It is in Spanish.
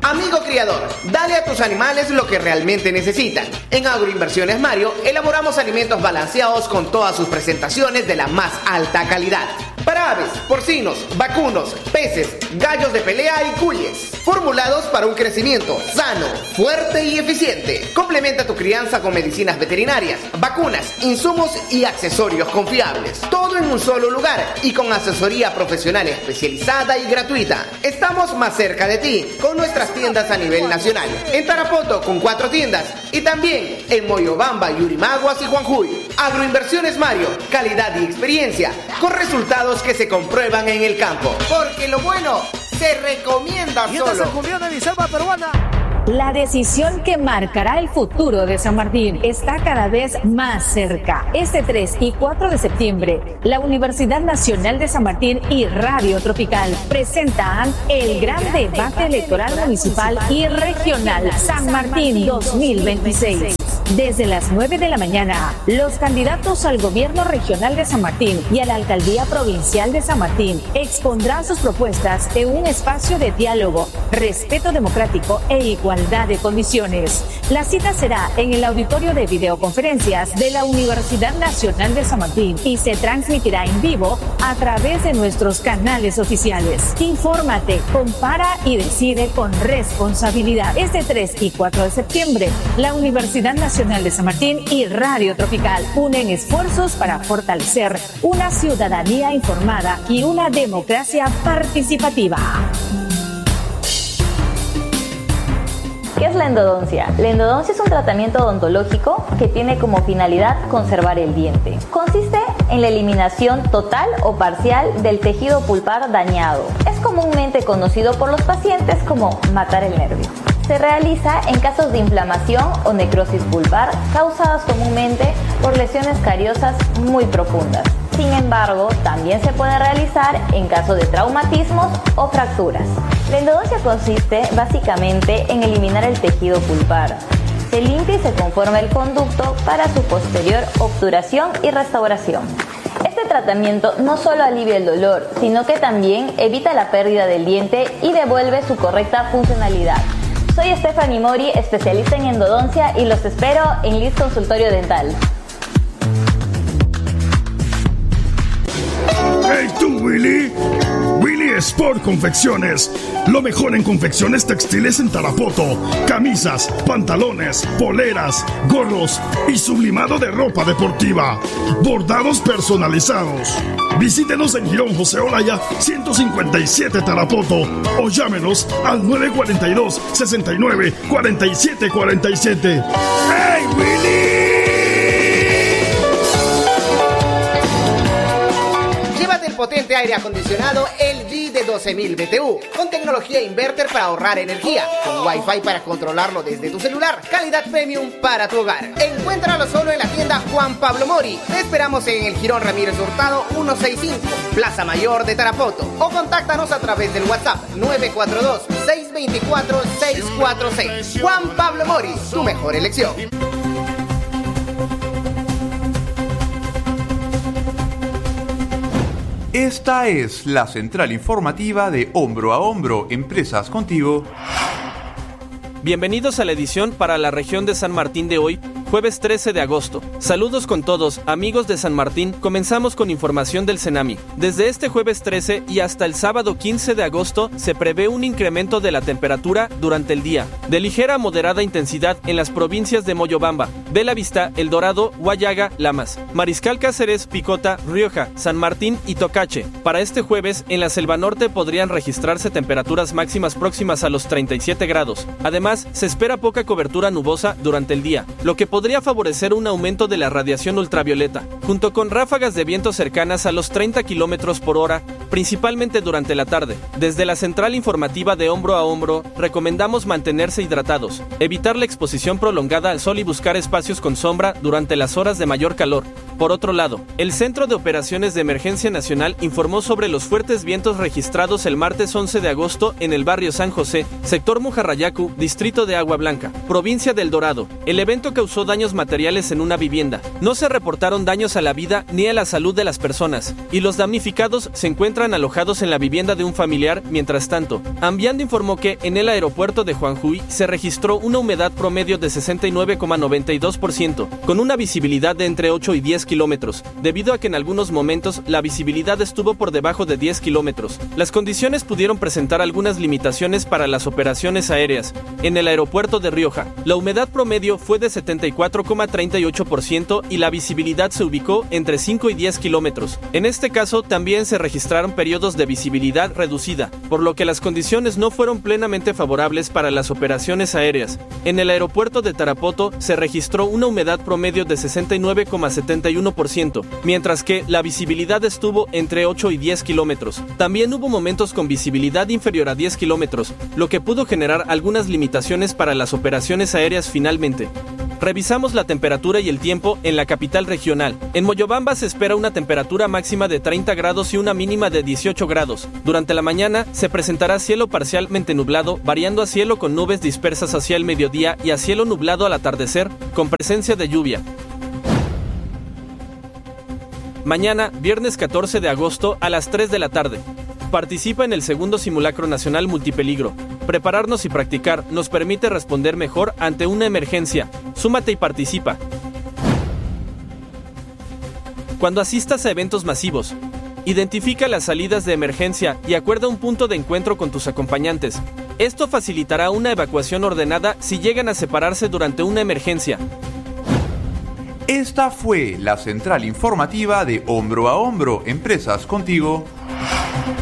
Amigo criador, dale a tus animales lo que realmente necesitan. En Agroinversiones Mario elaboramos alimentos balanceados con todas sus presentaciones de la más alta calidad. Para aves, porcinos, vacunos, peces, gallos de pelea y cuyes. Formulados para un crecimiento sano, fuerte y eficiente. Complementa tu crianza con medicinas veterinarias, vacunas, insumos y accesorios confiables. Todo en un solo lugar y con asesoría profesional especializada y gratuita. Estamos más cerca de ti con nuestras tiendas a nivel nacional. En Tarapoto con 4 tiendas y también en Moyobamba, Yurimaguas y Juanjuy. Agroinversiones Mario, calidad y experiencia con resultados que se comprueban en el campo. Porque lo bueno se recomienda solo. La decisión que marcará el futuro de San Martín está cada vez más cerca. Este 3 y 4 de septiembre, la Universidad Nacional de San Martín y Radio Tropical presentan el gran debate electoral municipal y regional San Martín 2026. Desde las 9 de la mañana, los candidatos al gobierno regional de San Martín y a la alcaldía provincial de San Martín expondrán sus propuestas en un espacio de diálogo, respeto democrático e igualdad de condiciones. La cita será en el auditorio de videoconferencias de la Universidad Nacional de San Martín y se transmitirá en vivo a través de nuestros canales oficiales. Infórmate, compara y decide con responsabilidad. Este 3 y 4 de septiembre, la Universidad Nacional de San Martín y Radio Tropical unen esfuerzos para fortalecer una ciudadanía informada y una democracia participativa. ¿Qué es la endodoncia? La endodoncia es un tratamiento odontológico que tiene como finalidad conservar el diente. Consiste en la eliminación total o parcial del tejido pulpar dañado. Es comúnmente conocido por los pacientes como matar el nervio. Se realiza en casos de inflamación o necrosis pulpar causadas comúnmente por lesiones cariosas muy profundas. Sin embargo, también se puede realizar en caso de traumatismos o fracturas. La endodoncia consiste básicamente en eliminar el tejido pulpar. Se limpia y se conforma el conducto para su posterior obturación y restauración. Este tratamiento no solo alivia el dolor, sino que también evita la pérdida del diente y devuelve su correcta funcionalidad. Soy Stephanie Mori, especialista en endodoncia y los espero en Liz Consultorio Dental. ¡Hey tú, Willy! Willy Sport Confecciones. Lo mejor en confecciones textiles en Tarapoto. Camisas, pantalones, poleras, gorros y sublimado de ropa deportiva. Bordados personalizados. Visítenos en Girón José Olaya 157 Tarapoto o llámenos al 942-69-4747. ¡Hey, Willy! Potente aire acondicionado LG de 12.000 BTU con tecnología inverter para ahorrar energía, con Wi-Fi para controlarlo desde tu celular, calidad premium para tu hogar. Encuéntralo solo en la tienda Juan Pablo Mori. Te esperamos en el Girón Ramírez Hurtado 165, Plaza Mayor de Tarapoto, o contáctanos a través del WhatsApp 942-624-646. Juan Pablo Mori, tu mejor elección. Esta es la central informativa de Hombro a Hombro, Empresas Contigo. Bienvenidos a la edición para la región de San Martín de hoy, jueves 13 de agosto. Saludos con todos, amigos de San Martín. Comenzamos con información del Cenami. Desde este jueves 13 y hasta el sábado 15 de agosto se prevé un incremento de la temperatura durante el día, de ligera a moderada intensidad en las provincias de Moyobamba, Belavista, El Dorado, Huallaga, Lamas, Mariscal Cáceres, Picota, Rioja, San Martín y Tocache. Para este jueves, en la Selva Norte podrían registrarse temperaturas máximas próximas a los 37 grados. Además, se espera poca cobertura nubosa durante el día, lo que podría favorecer un aumento de la radiación ultravioleta, junto con ráfagas de viento cercanas a los 30 km por hora, principalmente durante la tarde. Desde la central informativa de Hombro a Hombro, recomendamos mantenerse hidratados, evitar la exposición prolongada al sol y buscar espacios con sombra durante las horas de mayor calor. Por otro lado, el Centro de Operaciones de Emergencia Nacional informó sobre los fuertes vientos registrados el martes 11 de agosto en el barrio San José, sector Mujarrayacu, distrito de Agua Blanca, provincia del Dorado. El evento causó reportó daños materiales en una vivienda. No se reportaron daños a la vida ni a la salud de las personas, y los damnificados se encuentran alojados en la vivienda de un familiar. Mientras tanto, Ambiando informó que en el aeropuerto de Juanjuy se registró una humedad promedio de 69,92%, con una visibilidad de entre 8 y 10 kilómetros, debido a que en algunos momentos la visibilidad estuvo por debajo de 10 kilómetros. Las condiciones pudieron presentar algunas limitaciones para las operaciones aéreas. En el aeropuerto de Rioja, la humedad promedio fue de 74,38% y la visibilidad se ubicó entre 5 y 10 kilómetros. En este caso, también se registraron periodos de visibilidad reducida, por lo que las condiciones no fueron plenamente favorables para las operaciones aéreas. En el aeropuerto de Tarapoto se registró una humedad promedio de 69,71%, mientras que la visibilidad estuvo entre 8 y 10 kilómetros. También hubo momentos con visibilidad inferior a 10 kilómetros, lo que pudo generar algunas limitaciones para las operaciones aéreas finalmente. Revisamos la temperatura y el tiempo en la capital regional. En Moyobamba se espera una temperatura máxima de 30 grados y una mínima de 18 grados. Durante la mañana se presentará cielo parcialmente nublado, variando a cielo con nubes dispersas hacia el mediodía y a cielo nublado al atardecer, con presencia de lluvia. Mañana, viernes 14 de agosto, a las 3 de la tarde. Participa en el segundo simulacro nacional multipeligro. Prepararnos y practicar nos permite responder mejor ante una emergencia. Súmate y participa. Cuando asistas a eventos masivos, identifica las salidas de emergencia y acuerda un punto de encuentro con tus acompañantes. Esto facilitará una evacuación ordenada si llegan a separarse durante una emergencia. Esta fue la central informativa de Hombro a Hombro, Empresas Contigo.